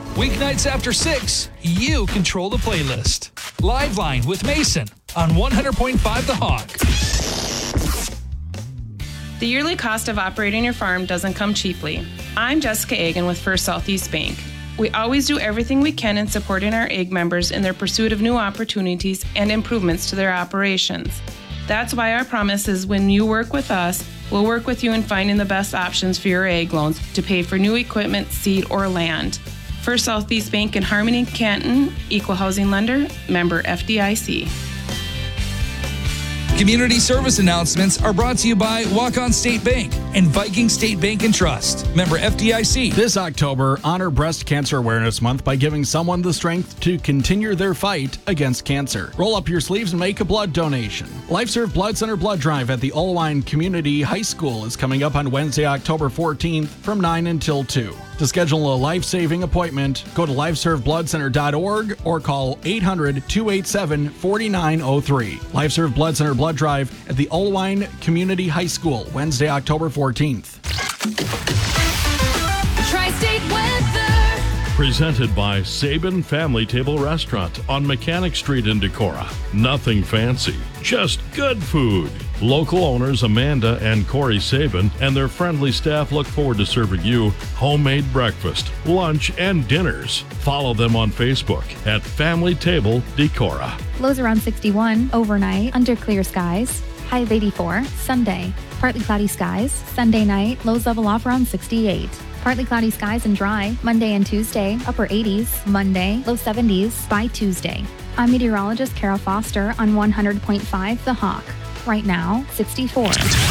Weeknights after 6, you control the playlist. Live Line with Mason on 100.5 The Hawk. The yearly cost of operating your farm doesn't come cheaply. I'm Jessica Egan with First Southeast Bank. We always do everything we can in supporting our egg members in their pursuit of new opportunities and improvements to their operations. That's why our promise is when you work with us, we'll work with you in finding the best options for your egg loans to pay for new equipment, seed, or land. First Southeast Bank in Harmony, Canton, Equal Housing Lender, member FDIC. Community service announcements are brought to you by Walk-On State Bank and Viking State Bank and Trust, member FDIC. This October, honor Breast Cancer Awareness Month by giving someone the strength to continue their fight against cancer. Roll up your sleeves and make a blood donation. LifeServe Blood Center Blood Drive at the Olwine Community High School is coming up on Wednesday, October 14th from 9 until 2. To schedule a life-saving appointment, go to lifeservebloodcenter.org or call 800-287-4903. LifeServe Blood Center Blood Drive at the Olwine Community High School, Wednesday, October 14th. Tri-State weather. Presented by Sabin Family Table Restaurant on Mechanic Street in Decorah. Nothing fancy, just good food. Local owners Amanda and Corey Sabin and their friendly staff look forward to serving you homemade breakfast, lunch, and dinners. Follow them on Facebook at Family Table Decorah. Lows around 61 overnight under clear skies. High of 84 Sunday. Partly cloudy skies. Sunday night, lows level off around 68. Partly cloudy skies and dry Monday and Tuesday, upper 80s. Monday, low 70s by Tuesday. I'm meteorologist Kara Foster on 100.5 The Hawk. Right now, 64.